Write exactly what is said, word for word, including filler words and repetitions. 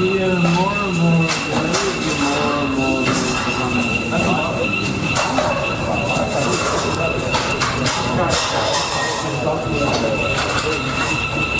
hear more and more, very more and more music on it.